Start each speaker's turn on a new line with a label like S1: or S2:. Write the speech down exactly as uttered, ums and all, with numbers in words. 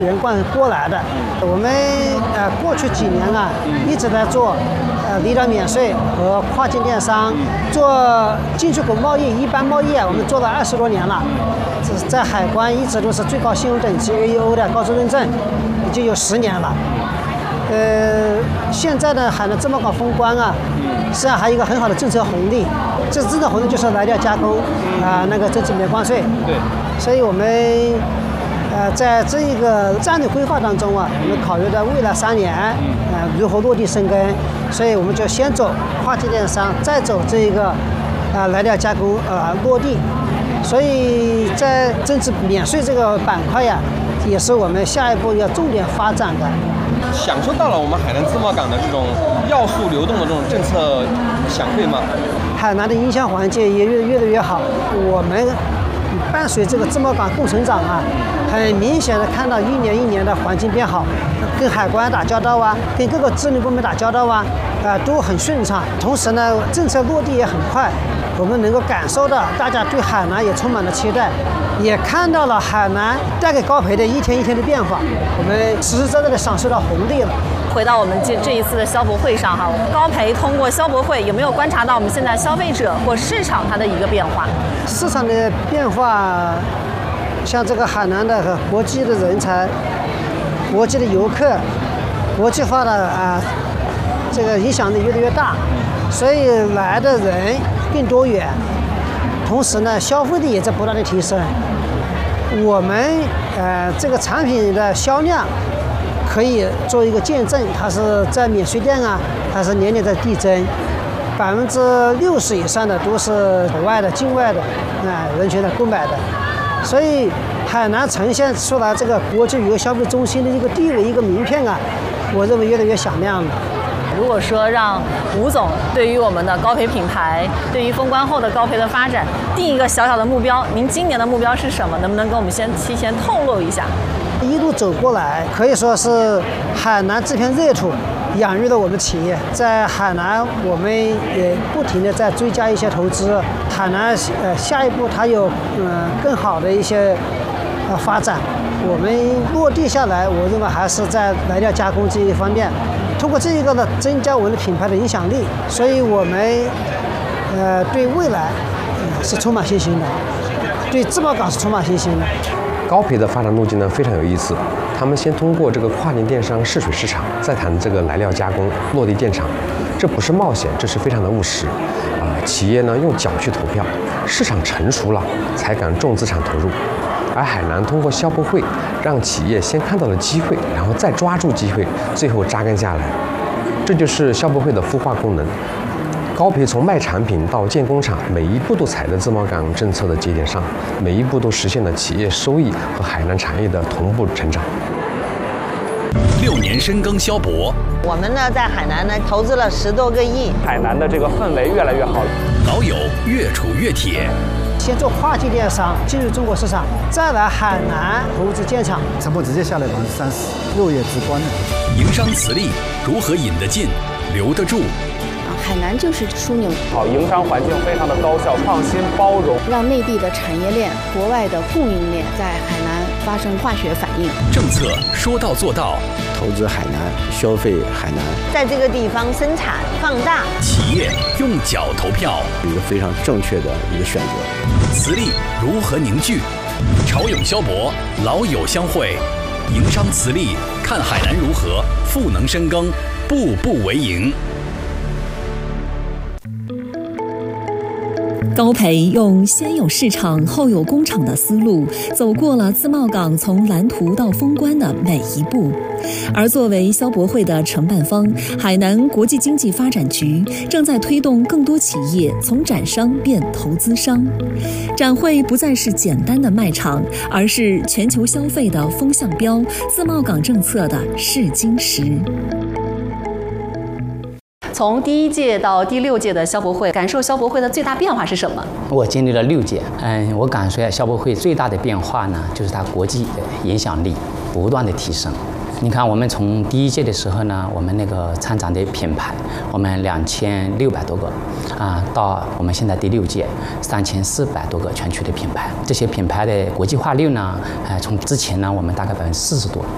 S1: 连贯过来的。我们呃过去几年啊一直在做呃离岛免税和跨境电商，做进出口贸易、一般贸易啊，我们做了二十多年了。在海关一直都是最高信用等级 A E O 的高质认证，已经有十年了。呃，现在呢，海南自贸港封关啊，实际上还有一个很好的政策红利。这政策红利就是来料加工啊、呃，那个增值免关税。
S2: 对。
S1: 所以我们呃在这一个战略规划当中啊，我们考虑到未来三年呃如何落地生根，所以我们就先走跨境电商，再走这一个啊、呃、来料加工呃落地。所以在增值免税这个板块呀，也是我们下一步要重点发展的。
S2: 享受到了我们海南自贸港的这种要素流动的这种政策响馈吗？
S1: 海南的营销环境也越越来越好。我们伴随这个自贸港共成长啊，很明显的看到一年一年的环境变好，跟海关打交道啊，跟各个治理部门打交道啊，啊、呃、都很顺畅。同时呢，政策落地也很快。我们能够感受到大家对海南也充满了期待，也看到了海南带给高培的一天一天的变化，我们实实在在的享受到红利了。
S3: 回到我们这这一次的消博会上哈，高培通过消博会有没有观察到我们现在消费者或市场它的一个变化？
S1: 市场的变化，像这个海南的和国际的人才、国际的游客、国际化的啊、呃，这个影响力越来越大，所以来的人更多元，同时呢，消费力也在不断的提升。我们呃这个产品的销量可以做一个见证，它是在免税店啊，它是年年在递增，百分之六十以上的都是海外的、境外的啊、呃、人群来购买的，所以海南呈现出来这个国际旅游消费中心的一个地位、一个名片啊，我认为越来越响亮了。
S3: 如果说让吴总对于我们的高培品牌，对于封关后的高培的发展定一个小小的目标，您今年的目标是什么？能不能跟我们先提前透露一下？
S1: 一路走过来，可以说是海南这片热土养育了我们企业。在海南，我们也不停地在追加一些投资。海南呃下一步它有嗯、呃、更好的一些呃发展。我们落地下来，我认为还是在来料加工这一方面。通过这一个呢，增加我们的品牌的影响力，所以我们呃对未来、呃、是充满信心的，对自贸港是充满信心的。
S4: 高培的发展路径呢非常有意思，他们先通过这个跨境电商试水市场，再谈这个来料加工落地建厂，这不是冒险，这是非常的务实啊、呃！企业呢用脚去投票，市场成熟了才敢重资产投入。而海南通过消博会，让企业先看到了机会，然后再抓住机会，最后扎根下来。这就是消博会的孵化功能。高培从卖产品到建工厂，每一步都踩在自贸港政策的节点上，每一步都实现了企业收益和海南产业的同步成长。
S5: 六年深耕消博，
S6: 我们呢在海南呢投资了十多个亿，
S7: 海南的这个氛围越来越好，
S5: 老友越处越铁。
S1: 先做跨境电商进入中国市场，再来海南投资建厂，
S8: 成本直接下来百分之三十，肉也直观的。
S5: 营商磁力如何引得进、留得住？
S9: 海南就是枢纽，
S7: 好，营商环境非常的高效、创新、包容，
S9: 让内地的产业链、国外的供应链在海南发生化学反应。
S5: 政策说到做到，
S8: 投资海南，消费海南，
S6: 在这个地方生产放大。
S5: 企业用脚投票，
S8: 一个非常正确的一个选择。
S5: 磁力如何凝聚？潮涌消博，老友相会，营商磁力，看海南如何赋能深耕，步步为营。
S10: 高培用先有市场后有工厂的思路，走过了自贸港从蓝图到封关的每一步。而作为消博会的承办方，海南国际经济发展局正在推动更多企业从展商变投资商。展会不再是简单的卖场，而是全球消费的风向标，自贸港政策的试金石。
S3: 从第一届到第六届的消博会，感受消博会的最大变化是什么？
S11: 我经历了六届，嗯，我感受消博会最大的变化呢，就是它国际的影响力不断的提升。你看，我们从第一届的时候呢，我们那个参展的品牌，我们两千六百多个，啊，到我们现在第六届三千四百多个全球的品牌，这些品牌的国际化率呢，呃，从之前呢，我们大概百分之四十多，